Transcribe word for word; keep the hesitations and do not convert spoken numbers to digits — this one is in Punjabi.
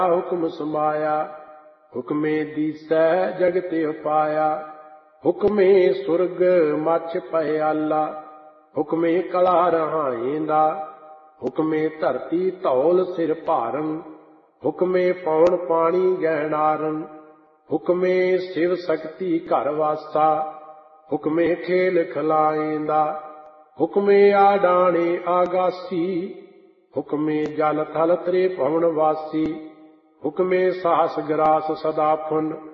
ਹੁਕਮ ਸਮਾਇਆ। ਹੁਕਮੇ ਦੀਸੈ ਜਗਤਿ ਉਪਾਇਆ। ਹੁਕਮੇ ਸੁਰਗ ਮਛ ਪਇਆਲਾ। ਹੁਕਮੇ ਕਲਾ ਰਹਾਏਂਦਾ। ਹੁਕਮੇ ਧਰਤੀ ਧੌਲ ਸਿਰ ਭਾਰਨ। ਹੁਕਮੇ ਪੌਣ ਪਾਣੀ ਗਹਿਣਾਰਨ। ਹੁਕਮੇ ਸ਼ਿਵ ਸ਼ਕਤੀ ਘਰ ਵਾਸਾ। ਹੁਕਮੇ ਖੇਲ ਖਿਲਾਏਂਦਾ। ਹੁਕਮੇ ਆਡਾਣੇ ਆਗਾਸੀ। ਹੁਕਮੇ ਜਲ ਥਲ ਤ੍ਰੇ ਭਵਨ ਵਾਸੀ। ਹੁਕਮੇ ਸਾਹਸ ਗਰਾਸ ਸਦਾ ਫੁਨ।